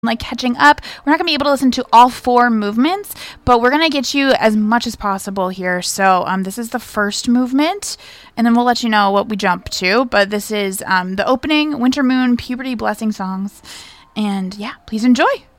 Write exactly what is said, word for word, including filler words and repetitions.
like catching up. We're not going to be able to listen to all four movements, but we're going to get you as much as possible here. So um, this is the first movement, and then we'll let you know what we jump to. But this is um, the opening Winter Moon Puberty Blessing songs. And yeah, please enjoy.